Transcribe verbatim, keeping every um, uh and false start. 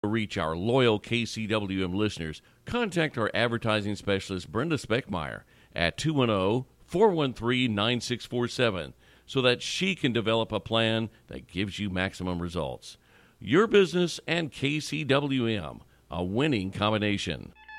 To reach our loyal K C W M listeners, contact our advertising specialist, Brenda Speckmeyer, at two one zero, four one three, nine six four seven so that she can develop a plan that gives you maximum results. Your business and K C W M, a winning combination.